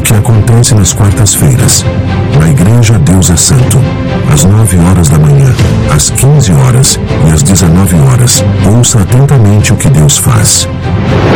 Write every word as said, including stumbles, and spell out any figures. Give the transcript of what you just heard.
que acontece nas quartas-feiras. Na igreja Deus é Santo. Às nove horas da manhã, às quinze horas e às dezenove horas. Ouça atentamente o que Deus faz.